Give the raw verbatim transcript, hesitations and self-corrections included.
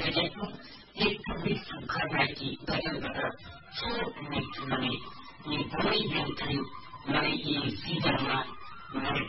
यस्तो एकदमै सुखदायकी बदलबाट छोट मिठ मने यी बढी व्यक्ति मलाई यी सिजनमा मैले